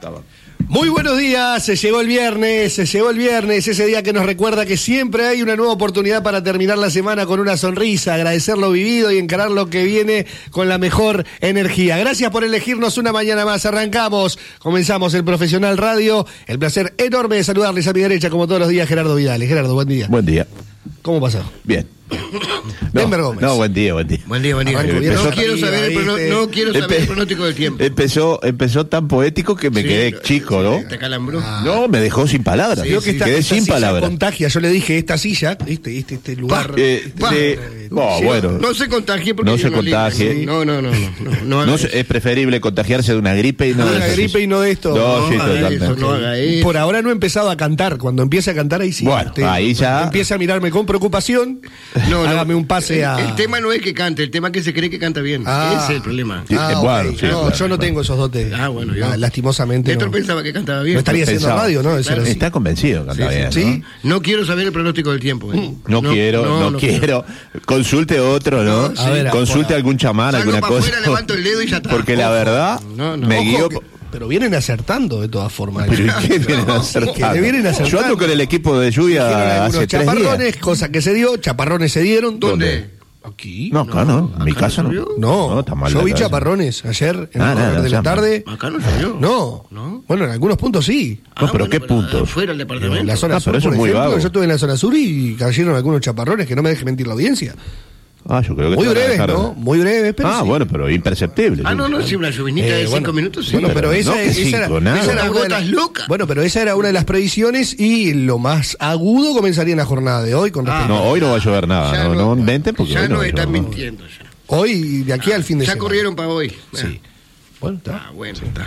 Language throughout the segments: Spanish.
Muy buenos días, se llegó el viernes, ese día que nos recuerda que siempre hay una nueva oportunidad para terminar la semana con una sonrisa, agradecer lo vivido y encarar lo que viene con la mejor energía. Gracias por elegirnos una mañana más, comenzamos el Profesional Radio, el placer enorme de saludarles a mi derecha como todos los días, Gerardo Vidal. Gerardo, buen día. Buen día. ¿Cómo pasó? Bien. Denver Gómez. No, buen día. Buen día. Empezó, No quiero saber el pronóstico del tiempo. Empezó tan poético que me quedé chico, ¿no? Te calambró. No, me dejó sin palabras. Quedé sin palabras. Contagia, yo le dije, esta silla, este lugar. Bueno. No se contagie porque no se contagie. No es preferible contagiarse de una gripe y no de una gripe y no de esto. No, sí, totalmente. No haga eso. Por ahora no he empezado a cantar. Cuando empiece a cantar, ahí sí. Bueno, ahí ya. Empieza a mirarme con preocupación. Hágame un pase a. El tema no es que cante, el tema es que se cree que canta bien. Ese es el problema. Bueno, okay. Yo no tengo esos dotes. Lastimosamente. Néstor pensaba que cantaba bien. No estaría haciendo radio, ¿no? Claro. Está convencido que canta bien. ¿Sí? No quiero saber el pronóstico del tiempo. No quiero. Consulte otro, ¿no? Consulte algún chamán, alguna cosa. Afuera, levanto el dedo y ya está. Porque la verdad, me guío. Pero vienen acertando de todas formas. ¿Pero qué vienen acertando? Yo ando con el equipo de lluvia hace 3 días. Chaparrones, cosa que se dio, chaparrones se dieron. ¿Dónde? Aquí. No, acá no. En mi casa no. No, está mal. Yo vi chaparrones ayer en el correr de la tarde. Acá no llovió. No. Bueno, en algunos puntos sí. No, pero ¿qué puntos? Fuera del departamento. En la zona sur, pero eso por es muy ejemplo, vago. yo estuve en la zona sur y cayeron algunos chaparrones que no me deje mentir la audiencia. Yo creo que muy breves, ¿no? Muy breves, pero sí. Bueno, pero imperceptible. Sí, una lluvinita de 5 minutos, sí. Bueno, pero esa era una de las locas. Bueno, pero esa era una de las previsiones y lo más agudo comenzaría en la jornada de hoy con respecto hoy no va a llover nada, no inventen porque ya no están mintiendo ya. Hoy, de aquí al fin de semana. Ya corrieron para hoy. Sí. Bueno, está. Está.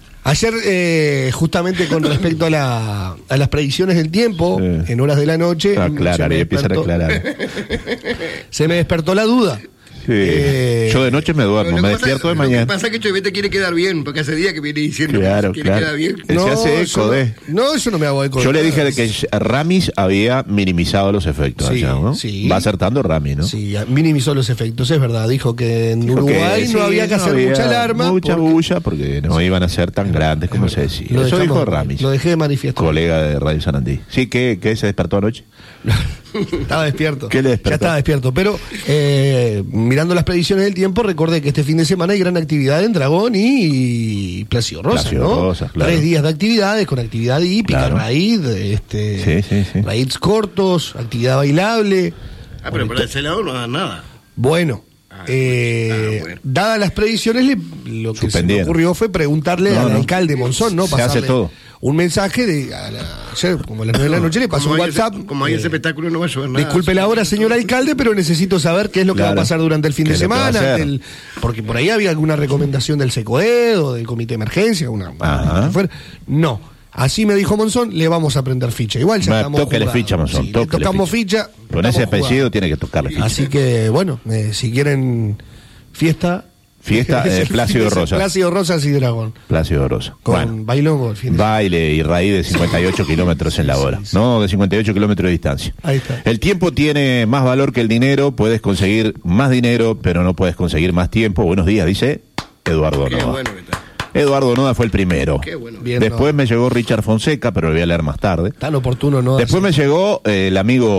Ayer, justamente con respecto a las predicciones del tiempo, en horas de la noche... empiezan a aclarar. Se me despertó la duda. Sí. Yo de noche me duermo, me despierto de mañana. Lo que pasa es que Chovete quiere quedar bien, porque hace días que viene diciendo que quiere quedar bien. Se hace eco yo no me hago eco. Yo le dije que Ramis había minimizado los efectos allá, ¿no? Sí. Va acertando Ramis, ¿no? Sí, minimizó los efectos, es verdad. Dijo que en Uruguay no había que hacer mucha alarma. Mucha bulla, porque no iban a ser tan grandes como se decía. Eso dijo Ramis. Lo dejé de manifiesto. Colega de Radio Sarandí. Sí, ¿qué se despertó anoche? Estaba despierto. ¿Qué le despertó? Ya estaba despierto, pero mirando las predicciones del tiempo, recordé que este fin de semana hay gran actividad en Dragón y Plácido Rosas, ¿no? Claro. 3 días de actividades, con actividad hípica, raíz, raíz cortos, actividad bailable. Pero para ese lado no dan nada. Bueno. Dadas las predicciones, lo que se me ocurrió fue preguntarle al alcalde Monzón, ¿no? Se hace todo. Un mensaje ayer, como a las 9 de la noche, le pasó un WhatsApp. Como hay ese espectáculo, no va a llover nada. Disculpe la hora, señor alcalde, pero necesito saber qué es lo que va a pasar durante el fin de semana. Porque por ahí había alguna recomendación del SECOED o del comité de emergencia. No. Así me dijo Monzón, le vamos a prender ficha. Igual ya estamos tóquele ficha, Monzón. Le tocamos ficha. Con ese apellido tiene que tocarle ficha. Así que, bueno, si quieren fiesta, Plácido Rosas. Plácido Rosas y Dragón. Plácido Rosas. Con bailongo al fin. Baile y raíz de 58 kilómetros en la hora. Sí. No, de 58 kilómetros de distancia. Ahí está. El tiempo tiene más valor que el dinero. Puedes conseguir más dinero, pero no puedes conseguir más tiempo. Buenos días, dice Eduardo Noda. Bueno que está. Eduardo Noda fue el primero. Qué bueno. Bien, después me llegó Richard Fonseca, pero lo voy a leer más tarde. Tan oportuno, ¿no? Después me llegó el amigo